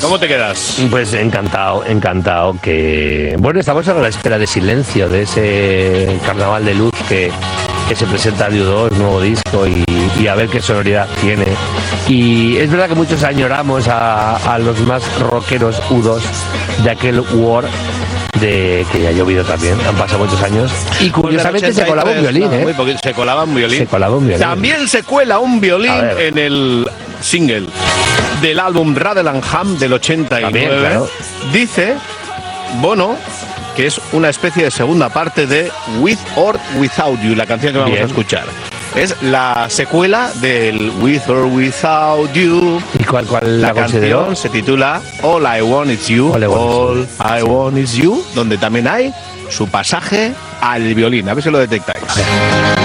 ¿Cómo te quedas? Pues encantado. Bueno, estamos a la espera de Silencio, de ese carnaval de luz que se presenta en U2, nuevo disco, y a ver qué sonoridad tiene. Y es verdad que muchos añoramos a los más rockeros U2 de aquel War, que ya ha llovido también, han pasado muchos años, y curiosamente se colaba un violín, Se colaba un violín. También se cuela un violín en el single del álbum Rattle and Hum del 89. También, claro. Dice Bono que es una especie de segunda parte de With or Without You, la canción que vamos a escuchar. Es la secuela del With or Without You. ¿Y cuál la canción se titula All I Want Is You. All I Want Is You, donde también hay su pasaje al violín. A ver si lo detectáis.